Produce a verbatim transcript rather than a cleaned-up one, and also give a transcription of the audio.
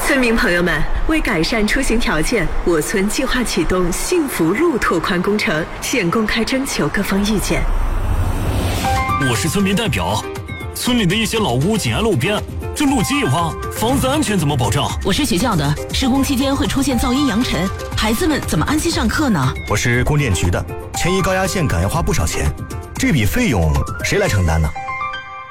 村民朋友们，为改善出行条件，我村计划启动幸福路拓宽工程，现公开征求各方意见。 我是村民代表，村里的一些老屋紧挨路边，这路基一挖，房子安全怎么保障？ 我是学校的，施工期间会出现噪音扬尘，孩子们怎么安心上课呢？ 我是供电局的，迁移高压线杆要花不少钱，这笔费用谁来承担呢？